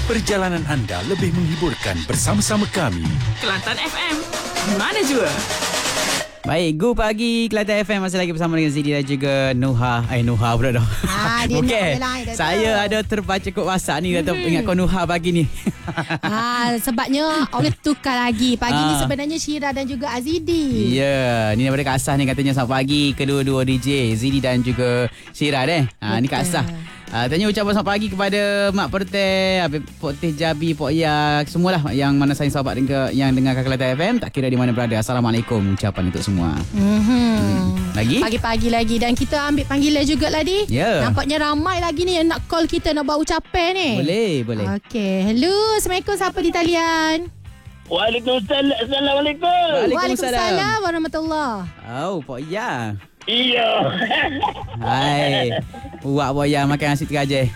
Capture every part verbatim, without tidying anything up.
perjalanan anda lebih menghiburkan bersama-sama kami. Kelantan F M, mana jua? Baik, Go Pagi Kelantan F M masih lagi bersama dengan Zidi dan juga Nuha. Eh, Nuha pula dah. Ah, dia okay. nak lah, Saya ada terbaca kod WhatsApp ni. Dato' mm-hmm. ingat kau Nuha pagi ni. ah, sebabnya orang tukar lagi. Pagi ah. ni sebenarnya Syira dan juga Azidi. Ya, yeah. Ni daripada Kak Asah ni katanya selamat pagi kedua-dua D J Zidi dan juga Syira deh. Ha, ni Kak Asah. Uh, tanya ucapan selamat pagi kepada Mak Perteh, Pok Teh Jabi, Pok Ya, semualah yang mana saya sahabat dengan, yang dengar Kelantan F M, tak kira di mana berada. Assalamualaikum ucapan untuk semua. Mm-hmm. Hmm. Lagi? Pagi-pagi lagi dan kita ambil panggilan juga lah di. Ya. Yeah. Nampaknya ramai lagi ni yang nak call kita nak buat ucapan ni. Boleh, boleh. Okey. Hello, Assalamualaikum, siapa di talian? Waalaikumsalam. Assalamualaikum. Waalaikumsalam warahmatullahi. Oh, Pok Ya. Iya. Hai. Buat Pok Ya makan nasi terajai.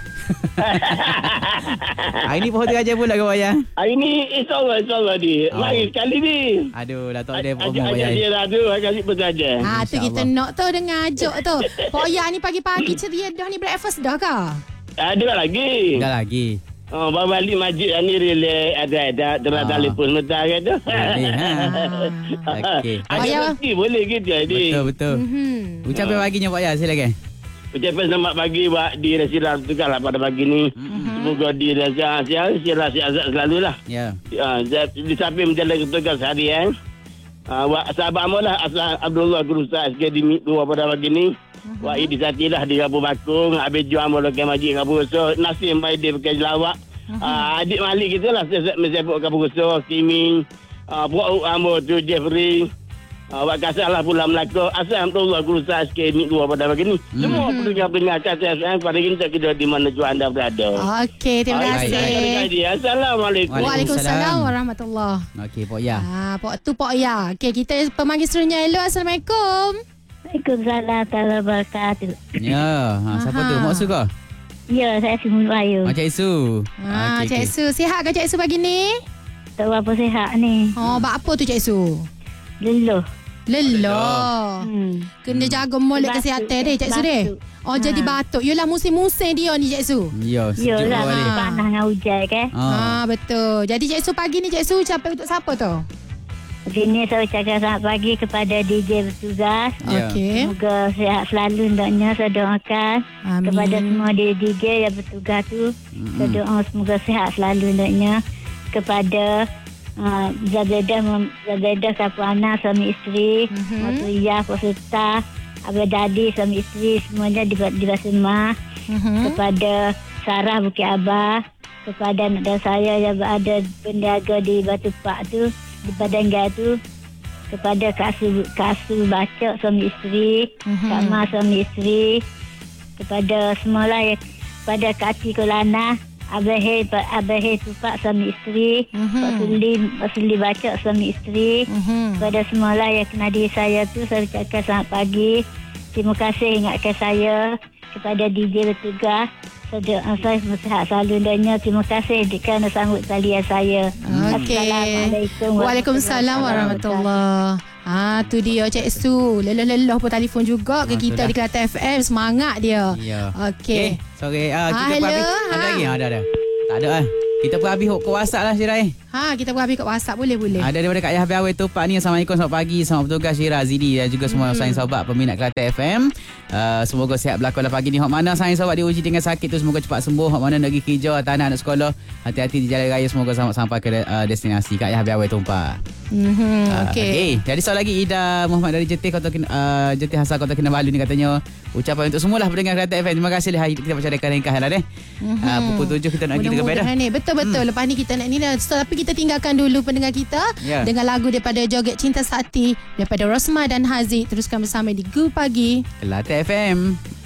Hari ni pohon terajai pula ke Pok Ya? Hari ni insyaAllah, insyaAllah di. Oh. Mari sekali ni. Aduh, dah tak ada pohon Ajak Pok Ya. ajak dia lah tu, kasih bersaja. Ha, tu kita nak tu dengan ajuk tu. Pok Ya ni pagi-pagi ceria dah ni breakfast dah ke? Ada lagi. Dah lagi. Oh, bawa balik masjid ni relax ada ada terus telefon sebentar ke tu. Boleh ha. Okey. Ada Ya. rezeki boleh kita ni. Betul betul. Mm-hmm. Ucapan paginya Pok Ya, silakan. Ucapan selamat pagi buat di Rasilah Tukar lah pada pagi ni. Mm-hmm. Semoga di Rasilah Rasilah sihat selalu lah. Ya. Ya, di samping menjalankan tugas harian. Uh, buat sahabat amal lah Aslan Abdullah Guru Ustaz S K di dua pada pagi ni. Uh-huh. Wah, ini satilah di Kampung Bakung. Habis jual amal ke Majid Kampung Besar. Nasim baik dia pakai jelawak. Uh-huh. Uh, adik Malik kita lah. Saya mesepuk Kampung Besar. Kiming. Uh, Buat amal tu Jeffrey. Uh, buat kasar lah pula Melaka. Aslan Abdullah Guru Ustaz S K di dua pada pagi ni. Uh-huh. Semua pendengar-pendengar kasar pada kita kita di mana jua anda berada. Okey, terima Baik, kasih. baik. Assalamualaikum. Waalaikumsalam warahmatullahi. Okey Pok Ya. Ah, Pok tu Pok Ya. Okey, kita pemanggil seterusnya. Hello, Assalamualaikum. Waalaikumsalam warahmatullahi wabarakatuh. Ya, ha, siapa tu? Mak Su ke? Ya, saya Simul Bayu. Mak Cik Su. Ah, Okey, Cik okey. Su, sihat ke Cik Su pagi ni? Tak berapa sihat ni. Oh, buat apa tu Cik Su? Leluh. Lelah. Hmm. Kena jaga molek Batuk. kesihatan deh Cik Su deh. Batuk. Oh, Ha. jadi batuk. Yelah musim-musim dia ni Cik Su. Ya, sejuk Yalah, balik. Ha. panas dengan hujan kan. Ah, betul. Jadi Cik Su pagi ni Cik Su ucapan untuk siapa tu? Sini saya ucapkan selamat pagi kepada D J bertugas. Ya. Okey. Semoga sihat selalu hendaknya. Saya doakan Amin. kepada semua D J yang bertugas tu. Mm-mm. Saya doa semoga sihat selalu hendaknya. Kepada uh, Zabedah Zabedah Sapuana suami isteri, Mhm. Matriyah Posita, Abang Dadi suami isteri, semuanya di di Basma. Mhm. Kepada Sarah Bukit Abah, kepada anak dan saya yang berada penjaga di Batu Pak tu, di Padang Gai tu, kepada Kak Su, Kak Su Bacok suami isteri, Mhm. Kak Ma suami isteri, kepada semualah yang, kepada Kak Ati Kolana, Abah He, Abah He Tupak suami isteri, Mhm. Pak Suli, Pak Suli Bacok suami isteri, Mhm. kepada semualah yang kenal diri saya tu, saya ucapkan selamat pagi. Terima kasih ingatkan saya. Kepada D J bertugas, saya saya sihat selalu dan terima kasih kerana sambut talian saya. Okey. Assalamualaikum. Waalaikumsalam warahmatullahi. Ah, tu dia Cik Su. Lelah-lelah pun telefon juga ke Ah, kita itulah. di Kelantan F M. Semangat dia. Ya. Okey. Eh, sorry. Ah, Ah, kita hello. pun habis. Ada Hai. lagi? Ah, ada ada. Tak ada ah. Kita pun habis ke WhatsApp lah Syirah. Ha, kita berhabis kat WhatsApp boleh-boleh. Ada daripada Kak Yahya Awet Tupak ni. Assalamualaikum, selamat pagi. Selamat bertugas Syirah, Zidi dan juga semua hmm. sains sobat peminat Kelantan F M. Uh, semoga sihat berlaku dalam pagi ni. Hok mana sains sobat diuji dengan sakit tu semoga cepat sembuh. Hok mana nak pergi kerja atau anak nak sekolah, hati-hati di jalan raya, semoga selamat sampai ke uh, destinasi. Kak Yahya Awet Tupak. Mhm. Uh, Okey. okay. Jadi soal lagi Ida Muhammad dari Jetih Kota Kin- uh, Jetih Hassan Kota Kinabalu ni katanya ucapan untuk semualah pendengar Kelantan F M. Terima kasih hari kita baca ringkas dah deh. Mhm. Uh, pukul tujuh kita nak pergi dekat bed dah. Mudah-mudahan ni. Betul-betul. Hmm. Lepas ni kita nak ni dah. So, tapi kita tinggalkan dulu pendengar kita Ya. dengan lagu daripada Joget Cinta Sakti daripada Rosma dan Haziq. Teruskan bersama di Gu Pagi. Kelantan F M.